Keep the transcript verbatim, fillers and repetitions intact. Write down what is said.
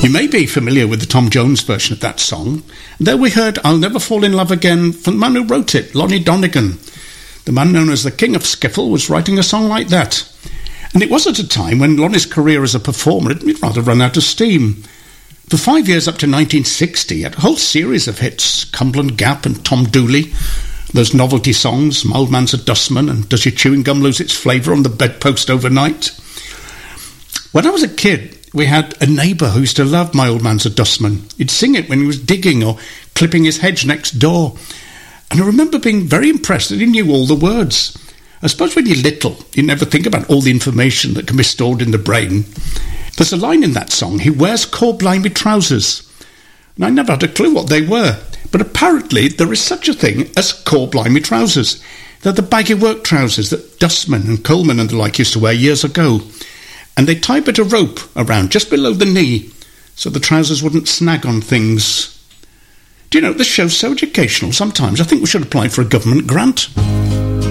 You may be familiar with the Tom Jones version of that song. There we heard I'll Never Fall in Love Again from the man who wrote it, Lonnie Donegan. The man known as the King of Skiffle was writing a song like that. And it was at a time when Lonnie's career as a performer had rather run out of steam. For five years up to nineteen sixty, he had a whole series of hits, Cumberland Gap and Tom Dooley, those novelty songs, My Old Man's a Dustman and Does Your Chewing Gum Lose Its Flavour on the Bedpost Overnight. When I was a kid, we had a neighbour who used to love My Old Man's a Dustman. He'd sing it when he was digging or clipping his hedge next door. And I remember being very impressed that he knew all the words. I suppose when you're little, you never think about all the information that can be stored in the brain. There's a line in that song, he wears core-blimey trousers. And I never had a clue what they were. But apparently there is such a thing as core-blimey trousers. They're the baggy work trousers that Dustman and Coleman and the like used to wear years ago. And they tie a bit of rope around just below the knee so the trousers wouldn't snag on things. Do you know, this show's so educational sometimes I think we should apply for a government grant.